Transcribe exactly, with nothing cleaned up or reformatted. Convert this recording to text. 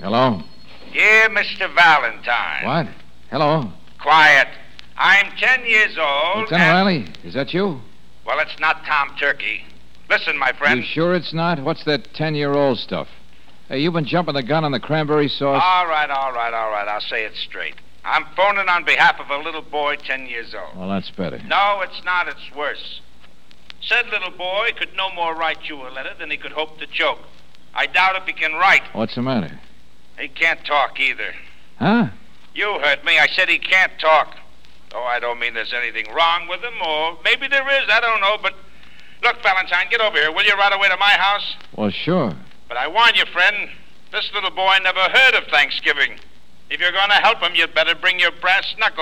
Hello? Dear Mister Valentine. What? Hello? Quiet. I'm ten years old. Lieutenant and... Riley, is that you? Well, it's not Tom Turkey. Listen, my friend. You sure it's not? What's that ten-year-old stuff? Hey, you've been jumping the gun on the cranberry sauce? All right, all right, all right. I'll say it straight. I'm phoning on behalf of a little boy ten years old. Well, that's better. No, it's not. It's worse. Said little boy could no more write you a letter than he could hope to choke. I doubt if he can write. What's the matter? He can't talk either. Huh? You heard me. I said he can't talk. Oh, I don't mean there's anything wrong with him, or maybe there is. I don't know, but... Look, Valentine, get over here, will you, right away to my house? Well, sure. But I warn you, friend, this little boy never heard of Thanksgiving. If you're going to help him, you'd better bring your brass knuckles.